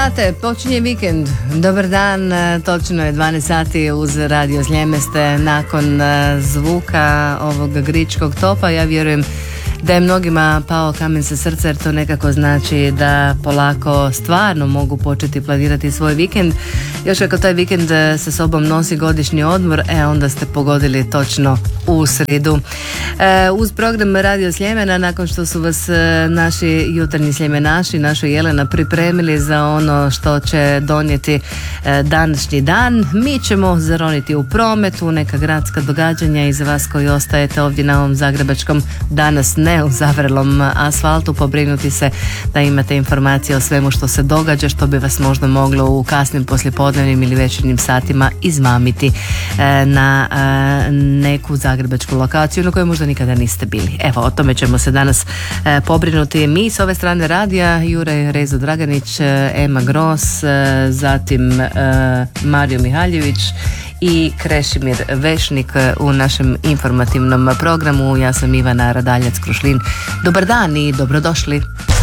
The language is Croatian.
Počinje vikend. Dobar dan, točno je 12 sati uz Radio Sljemeste. Nakon zvuka ovog gričkog topa, ja vjerujem da je mnogima pao kamen sa srca, jer to nekako znači da polako stvarno mogu početi planirati svoj vikend. Još ako taj vikend sa sobom nosi godišnji odmor, onda ste pogodili točno u sridu. Uz program Radio Sljemena, nakon što su vas naši jutarnji sljemenaši, naša Jelena, pripremili za ono što će donijeti današnji dan, mi ćemo zaroniti u prometu, neka gradska događanja i za vas koji ostajete ovdje na ovom zagrebačkom, danas ne u zavrelom asfaltu, pobrinuti se da imate informacije o svemu što se događa, što bi vas možda moglo u kasnim poslijepodnevnim ili večernjim satima izmamiti na neku zagrebačku lokaciju na kojoj možda nikada niste bili. Evo, o tome ćemo se danas pobrinuti mi s ove strane radija, Jure Rezo Draganić, Ema Gros, zatim Mario Mihaljević i Krešimir Vešnik u našem informativnom programu. Ja sam Ivana Radaljac Krušlin. Dobar dan i dobrodošli.